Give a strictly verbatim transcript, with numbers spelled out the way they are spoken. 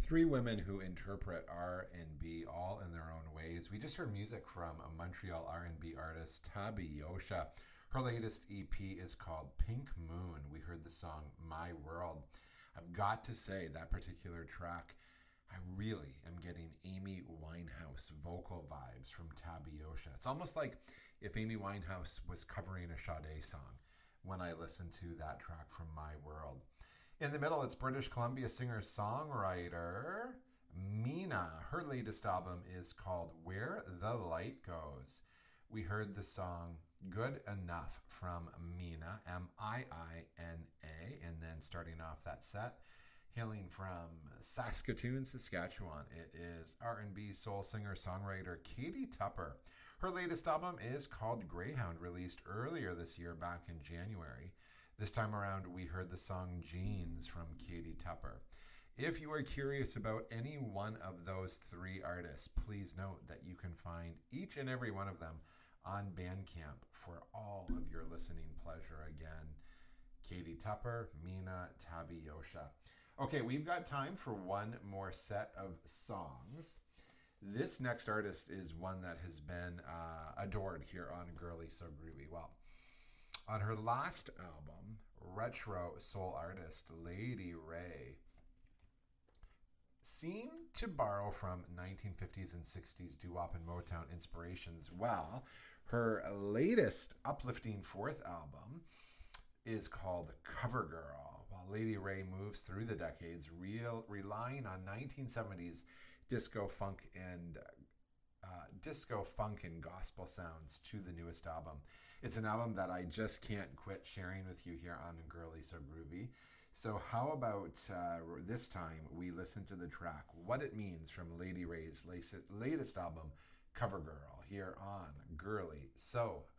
Three women who interpret R and B all in their own ways. We just heard music from a Montreal R and B artist, Tabi Yosha. Her latest E P is called Pink Moon. We heard the song My World. I've got to say, that particular track, I really am getting Amy Winehouse vocal vibes from Tabi Yosha. It's almost like if Amy Winehouse was covering a Sade song when I listen to that track from My World. In the middle, it's British Columbia singer-songwriter Mina. Her latest album is called Where the Light Goes. We heard the song Good Enough from Mina, M I I N A, and then starting off that set, hailing from Saskatoon, Saskatchewan, it is R and B soul singer-songwriter Katie Tupper. Her latest album is called Greyhound, released earlier this year, back in January. This time around, we heard the song Jeans from Katie Tupper. If you are curious about any one of those three artists, please note that you can find each and every one of them on Bandcamp for all of your listening pleasure. Again, Katie Tupper, Mina, Tabi Yosha. Okay, we've got time for one more set of songs. This next artist is one that has been uh, adored here on Girly So Groovy. Well, on her last album, retro soul artist Lady Ray seemed to borrow from nineteen fifties and sixties doo-wop and Motown inspirations. Well, her latest uplifting fourth album is called CoverGirl. While Lady Ray moves through the decades, real, relying on nineteen seventies disco funk and uh, disco funk and gospel sounds to the newest album. It's an album that I just can't quit sharing with you here on Girly So Groovy. So how about uh, this time we listen to the track What It Means from Lady Ray's latest album, CoverGirl, here on Girly So